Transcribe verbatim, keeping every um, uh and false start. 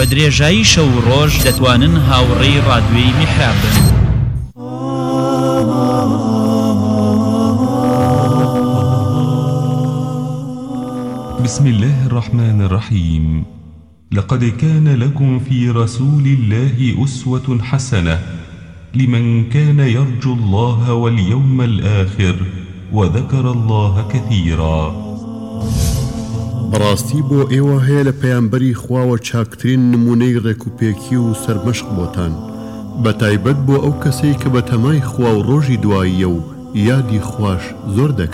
بە درێژایی شەو و ڕۆژ دەتوانن هاوڕێی ڕادیۆی میحراب بن. بسم الله الرحمن الرحيم. لقد كان لكم في رسول الله أسوة حسنة لمن كان يرجو الله واليوم الآخر وذكر الله كثيرا. بەڕاستی بۆ ئێوە هەیە لە پەیامبەری خواوە چاکترین نمونەی ڕێکوپێکی و سەرمەشق بۆتان، بە تایبەت بۆ ئەو کەسەی کە بە تەمای خوا و ڕۆژی دواییە و یادی خوش زۆر دەکات.